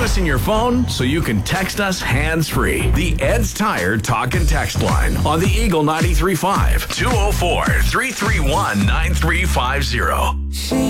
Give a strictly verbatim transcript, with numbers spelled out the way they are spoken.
us in your phone so you can text us hands-free. The Ed's Tire Talk and Text line on the Eagle ninety-three point five, two oh four, three three one, nine three five zero.